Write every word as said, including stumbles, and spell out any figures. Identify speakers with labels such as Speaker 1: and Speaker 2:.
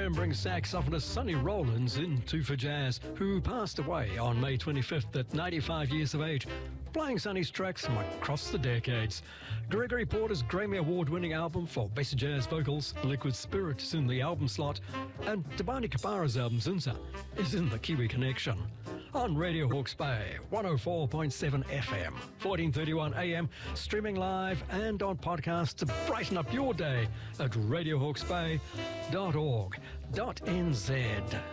Speaker 1: remembering saxophonist Sonny Rollins in Two for Jazz, who passed away on May twenty-fifth at ninety-five years of age, playing Sonny's tracks from across the decades. Gregory Porter's Grammy Award-winning album for basic jazz vocals, Liquid Spirit, is in the album slot, and Tabani Kapara's album, Zinza, is in the Kiwi Connection. On Radio Hawke's Bay, one oh four point seven F M, fourteen thirty-one A M, streaming live and on podcast to brighten up your day at radio hawke's bay dot org dot n z.